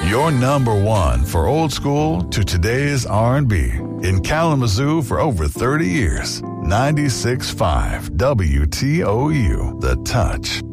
Your number one for old school to today's R&B. In Kalamazoo for over 30 years. 96.5 WTOU, The Touch.